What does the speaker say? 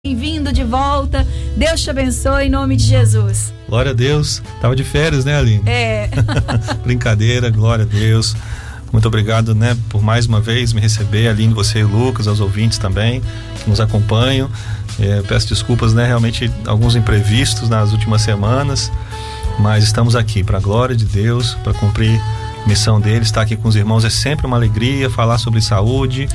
Bem-vindo de volta, Deus te abençoe em nome de Jesus. Glória a Deus, tava de férias, né, Aline? Brincadeira, glória a Deus. Muito obrigado, né, por mais uma vez me receber, Aline, você e o Lucas, aos ouvintes também que nos acompanham. Peço desculpas, né, realmente alguns imprevistos nas últimas semanas, mas estamos aqui para a glória de Deus, para cumprir a missão dele. Estar aqui com os irmãos é sempre uma alegria, falar sobre saúde,